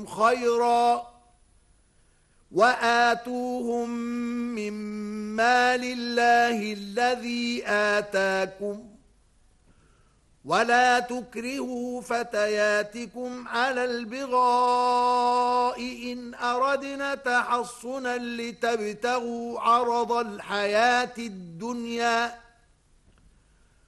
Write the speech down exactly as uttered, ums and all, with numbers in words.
لكم خيرا وآتوهم من مال الله الذي آتاكم ولا تكرهوا فتياتكم على البغاء إن أردنا تحصنا لتبتغوا عرض الحياة الدنيا